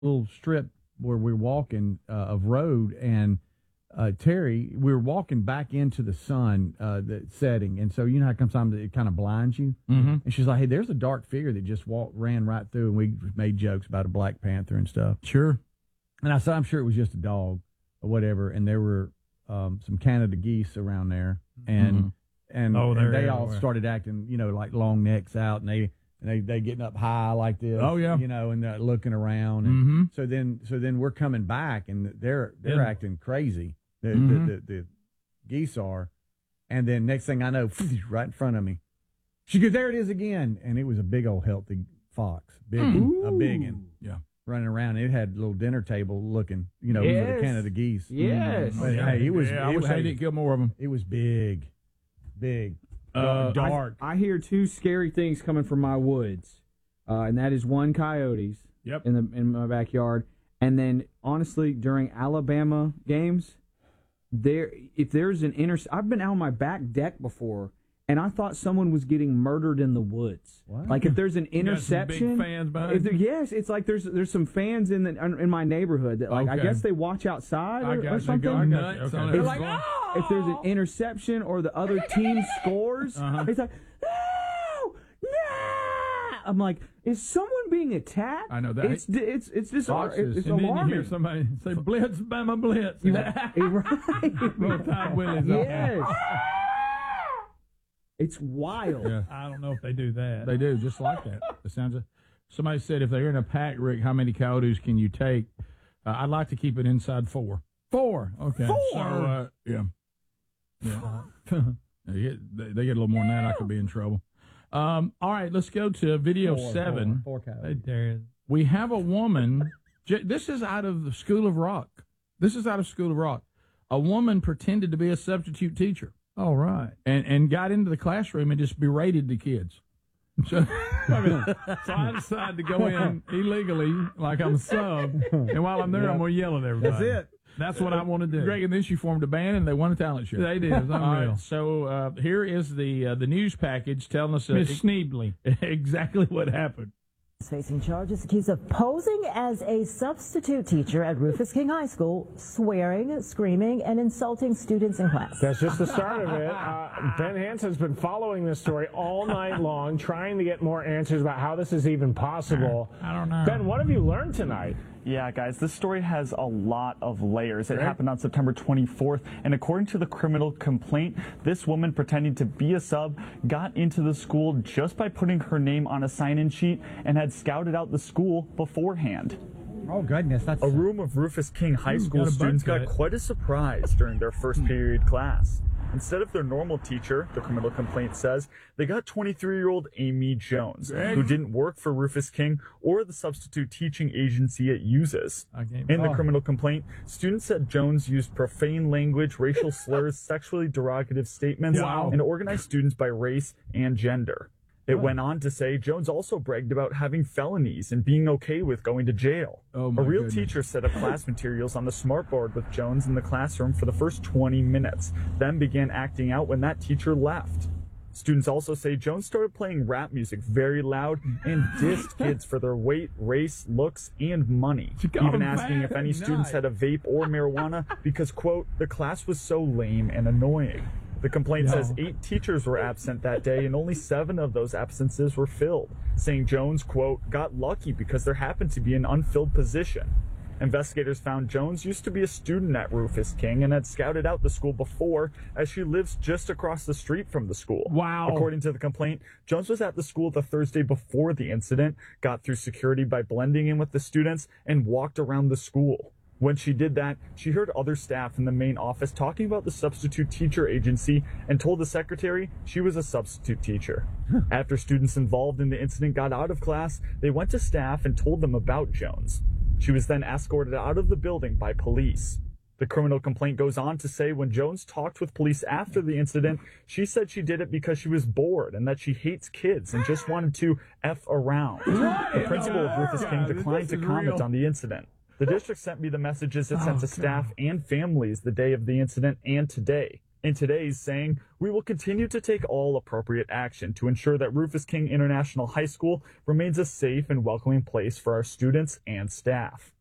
little strip where we're walking of road, and Terry, we were walking back into the sun, the setting, and so you know how sometimes it kind of blinds you. Mm-hmm. And she's like, "Hey, there's a dark figure that just ran right through," and we made jokes about a Black Panther and stuff. Sure. And I said, "I'm sure it was just a dog or whatever." And there were some Canada geese around there, and they all started acting, like long necks out, and they getting up high like this. Oh yeah, and they're looking around. And so then we're coming back, and they're acting crazy. The geese are, and then next thing I know, right in front of me, she goes, "There it is again," and it was a big old healthy fox, a big one, running around. It had a little dinner table looking, for the Canada geese. Yes. But, hey, it was. I wish they didn't kill more of them. It was big, dark. I hear two scary things coming from my woods, and that is one, coyotes. Yep. In my backyard, and then honestly, during Alabama games, if there's an I've been out on my back deck before, and I thought someone was getting murdered in the woods. What? Like if there's an interception, big fans behind you? Yes, it's like there's some fans in my neighborhood that I guess they watch outside or something. Go nuts. Okay. They're like, oh! If there's an interception or the other team scores, it's like, no. I'm like, is someone being attacked? I know that. It's just Foxes. it's and alarming. Then you hear somebody say, "Blitz, Bama, Blitz." Right. Roll Tide Willies. Yes. It's wild. Yeah. I don't know if they do that. They do, just like that. It sounds. Somebody said if they're in a pack, Rick, how many coyotes can you take? I'd like to keep it inside 4. 4. Okay. 4. So yeah. They get a little more than that. I could be in trouble. All right, let's go to video 7. 4 coyotes. Hey, Darius. We have a woman. This is out of the School of Rock. A woman pretended to be a substitute teacher. All right. And got into the classroom and just berated the kids. So I decided to go in illegally, like I'm a sub, and while I'm there, I'm going to yell at everybody. That's it. That's what I want to do. Greg, and then she formed a band, and they won a talent show. They did. It's unreal. So here is the news package telling us Miss Schneebly. exactly what happened. Facing charges accused of posing as a substitute teacher at Rufus King High School, swearing, screaming, and insulting students in class. That's just the start of it. Ben Hansen's been following this story all night long, trying to get more answers about how this is even possible. I don't know. Ben, what have you learned tonight? Yeah, guys, this story has a lot of layers. It happened on September 24th, and according to the criminal complaint, this woman pretending to be a sub got into the school just by putting her name on a sign-in sheet and had scouted out the school beforehand. Oh, goodness. That's a room of Rufus King High School students got quite a surprise during their first period class. Instead of their normal teacher, the criminal complaint says, they got 23-year-old Amy Jones, who didn't work for Rufus King or the substitute teaching agency it uses. In the criminal complaint, students said Jones used profane language, racial slurs, sexually derogative statements, and organized students by race and gender. It went on to say Jones also bragged about having felonies and being okay with going to jail. A real teacher set up class materials on the smartboard with Jones in the classroom for the first 20 minutes, then began acting out when that teacher left. Students also say Jones started playing rap music very loud and dissed kids for their weight, race, looks, and money, even asking if any students had a vape or marijuana because, quote, the class was so lame and annoying. The complaint says 8 teachers were absent that day, and only 7 of those absences were filled, saying Jones, quote, got lucky because there happened to be an unfilled position. Investigators found Jones used to be a student at Rufus King and had scouted out the school before, as she lives just across the street from the school. Wow. According to the complaint, Jones was at the school the Thursday before the incident, got through security by blending in with the students, and walked around the school. When she did that, she heard other staff in the main office talking about the substitute teacher agency and told the secretary she was a substitute teacher. After students involved in the incident got out of class, they went to staff and told them about Jones. She was then escorted out of the building by police. The criminal complaint goes on to say when Jones talked with police after the incident, she said she did it because she was bored and that she hates kids and just wanted to F around. The principal of Rufus King declined to comment on the incident. The district sent me the messages it sent to staff and families the day of the incident and today. In today's saying, we will continue to take all appropriate action to ensure that Rufus King International High School remains a safe and welcoming place for our students and staff.